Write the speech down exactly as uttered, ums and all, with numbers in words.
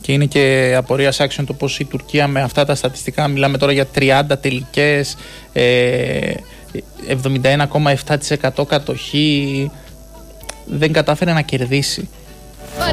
Και είναι και απορίας άξιων το πως η Τουρκία με αυτά τα στατιστικά, μιλάμε τώρα για τριάντα τελικές, ε, εβδομήντα ένα κόμμα επτά τοις εκατό κατοχή, δεν κατάφερε να κερδίσει.